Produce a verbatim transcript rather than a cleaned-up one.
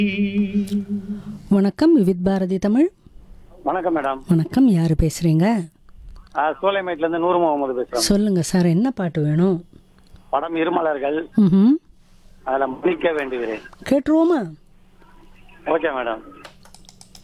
வணக்கம் விவித் பாரதி தமிழ். வணக்கம் மேடம். வணக்கம், யார் பேசுறீங்க? சோலைமேட்ல இருந்து நூறு முகமது பேசுறேன். சொல்லுங்க சார், என்ன பாட்டு வேணும்? படம் இருமலர்கள். ம் அதுல மன்னிக்க வேண்டுகிறேன். கேட்டுருவோமா? Okay madam.